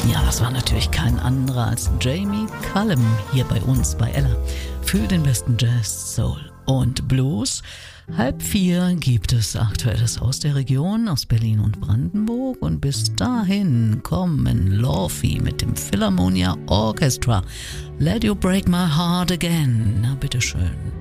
Ja, das war natürlich kein anderer als Jamie Cullum hier bei uns bei Ella für den besten Jazz, Soul und Blues. 3:30 gibt es Aktuelles aus der Region, aus Berlin und Brandenburg, und bis dahin kommen Lorfi mit dem Philharmonia Orchestra. Let You Break My Heart Again. Na, bitteschön.